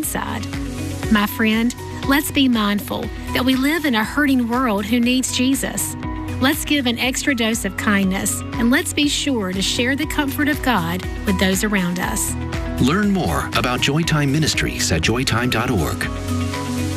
inside. My friend, let's be mindful that we live in a hurting world who needs Jesus. Let's give an extra dose of kindness, and let's be sure to share the comfort of God with those around us. Learn more about Joytime Ministries at joytime.org.